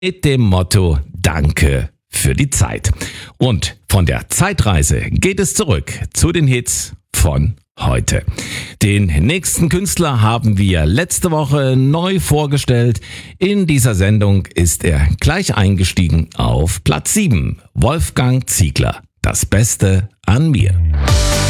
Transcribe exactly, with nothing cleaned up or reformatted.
mit dem Motto Danke für die Zeit. Und von der Zeitreise geht es zurück zu den Hits von heute. Den nächsten Künstler haben wir letzte Woche neu vorgestellt. In dieser Sendung ist er gleich eingestiegen auf Platz sieben. Wolfgang Ziegler. Das Beste an mir.